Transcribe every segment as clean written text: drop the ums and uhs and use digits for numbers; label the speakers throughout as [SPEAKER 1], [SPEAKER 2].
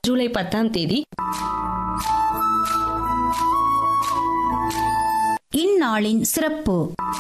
[SPEAKER 1] ஜூலை 10ஆம் தேதி.
[SPEAKER 2] இந்நாளின் சிறப்பு.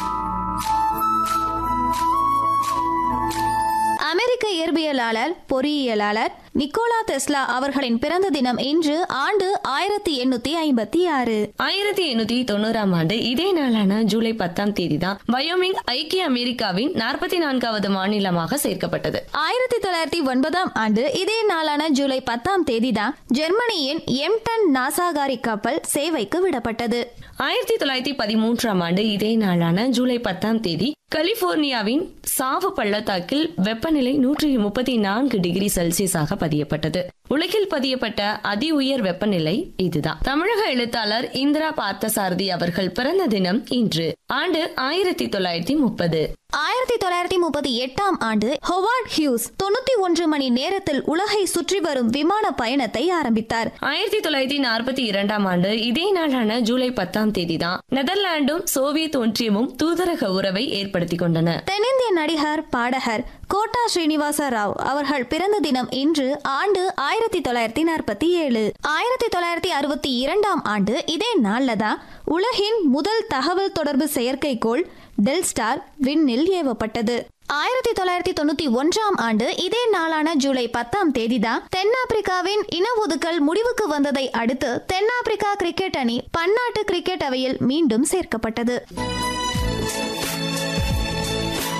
[SPEAKER 3] அமெரிக்க இயற்பியலாளர் பொறியியலாளர் நிக்கோலா டெஸ்லா அவர்களின் பிறந்த தினம் இன்று. ஆண்டு 1856.
[SPEAKER 1] 1890ஆம் ஆண்டு இதே நாளான ஜூலை 10ஆம் தேதி தான் வயோமிங் ஐக்கிய அமெரிக்காவின் 44வது மாநிலமாக சேர்க்கப்பட்டது.
[SPEAKER 3] 1909ஆம் ஆண்டு இதே நாளான ஜூலை 10ஆம் தேதி தான் ஜெர்மனியின் எம்டன் நாசாகாரி கப்பல் சேவைக்கு விடப்பட்டது.
[SPEAKER 1] 1913ஆம் ஆண்டு இதே நாளான ஜூலை 10ஆம் தேதி கலிபோர்னியாவின் சாவு பள்ளத்தாக்கில் வெப்பநிலை 134 டிகிரி செல்சியஸாக பதியப்பட்டது. உலகில் பதியப்பட்ட அதி உயர் வெப்பநிலை இதுதான். தமிழக எழுத்தாளர் இந்திரா பார்த்தசாரதி அவர்கள் பிறந்த தினம் இன்று. ஆண்டு 1930.
[SPEAKER 3] 1938ஆம் ஆண்டு ஹோவார்ட் ஹியூஸ் 91 மணி நேரத்தில் உலகை சுற்றி வரும் விமான பயணத்தை ஆரம்பித்தார்.
[SPEAKER 1] 1942ஆம் ஆண்டு இதே நாளான ஜூலை 10ஆம் தேதி தான் நெதர்லாண்டும் சோவியத் ஒன்றியமும் தூதரக உறவை ஏற்படுத்திக் கொண்டன.
[SPEAKER 3] தென்னிந்திய நடிகர் பாடகர் கோட்டா ஸ்ரீனிவாச ராவ் அவர்கள் பிறந்த தினம் இன்று. ஆண்டு 1947. 1962ஆம் ஆண்டு இதே நாள்ல தான் உலகின் முதல் தகவல் தொடர்பு செயற்கைக்கோள் டெல்ஸ்டார் விண்ணில் ஏவப்பட்டது. 1991ஆம் ஆண்டு இதே நாளான ஜூலை 10ஆம் தேதி தான் தென்னாப்பிரிக்காவின் இன ஒதுக்கல் முடிவுக்கு வந்ததை அடுத்து தென்னாப்பிரிக்கா கிரிக்கெட் அணி பன்னாட்டு கிரிக்கெட் அவையில் மீண்டும் சேர்க்கப்பட்டது.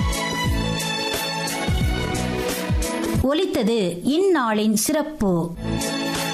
[SPEAKER 2] ஒலித்தது இந்நாளின் சிறப்பு.